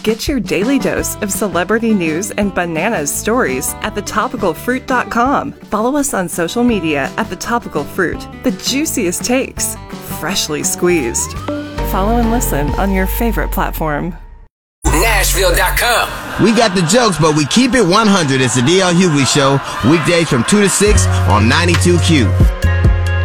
Get your daily dose of celebrity news and bananas stories at thetopicalfruit.com. Follow us on social media at The Topical Fruit. The juiciest takes, freshly squeezed. Follow and listen on your favorite platform. Nashville.com. We got the jokes, but we keep it 100. It's the DL Hughley Show, weekdays from 2 to 6 on 92Q.